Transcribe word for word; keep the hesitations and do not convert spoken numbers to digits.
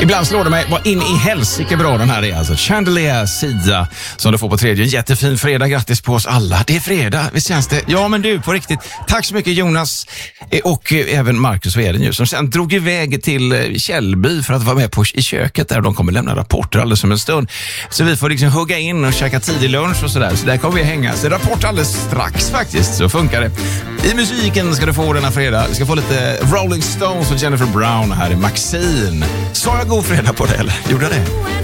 Ibland slår det mig, vad in i helsike bra den här är. Alltså Chandelier Sia som du får på tredje. Jättefin fredag, grattis på oss alla. Det är fredag, visst känns det? Ja men du, på riktigt. Tack så mycket Jonas och även Marcus Veden ju, som sen drog iväg till Källby för att vara med på i köket där. De kommer lämna rapporter alldeles som en stund. Så vi får liksom hugga in och käka tidig lunch och sådär. Så där kommer vi hänga. Så rapport alldeles strax faktiskt, så funkar det. I musiken ska du få denna fredag. Vi ska få lite Rolling Stones och Jennifer Brown här i Maxine. Så jag god fredag på det, eller? Gjorde det?